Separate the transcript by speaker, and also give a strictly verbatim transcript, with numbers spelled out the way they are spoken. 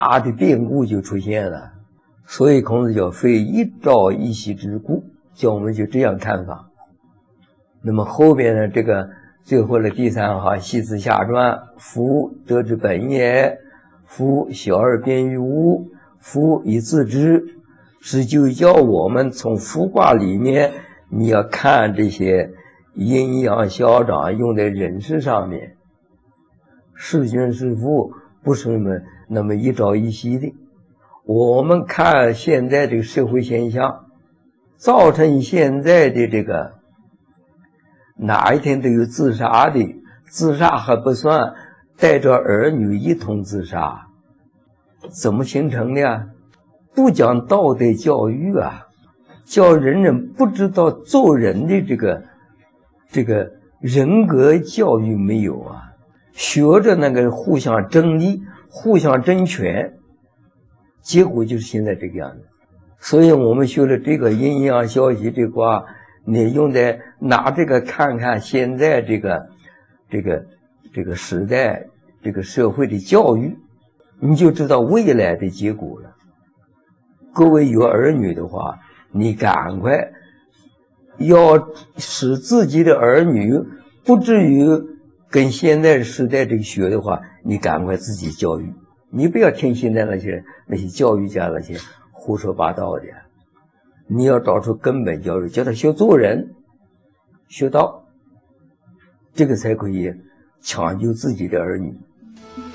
Speaker 1: 大的变故就出现了。所以孔子叫非一朝一夕之故，叫我们就这样看法。那么后边呢，这个最后的第三行系辞下传，夫德之本也，夫小而变于物，夫以自知，是就叫我们从复卦里面你要看这些阴阳消长用在人事上面。是君是父不是那么那么一朝一夕的。我们看现在这个社会现象，造成现在的这个哪一天都有自杀的，自杀还不算，带着儿女一同自杀，怎么形成的啊？不讲道德教育啊，叫人人不知道做人的这个这个人格教育没有啊，学着那个互相争利，互相争权，结果就是现在这个样子。所以我们学了这个阴阳消息这卦，你用在拿这个看看现在这个这个这个时代这个社会的教育，你就知道未来的结果了。各位有儿女的话，你赶快要使自己的儿女不至于跟现在时代这个学的话，你赶快自己教育，你不要听现在那些那些教育家那些胡说八道的，你要找出根本教育，叫他学做人学道，这个才可以抢救自己的儿女。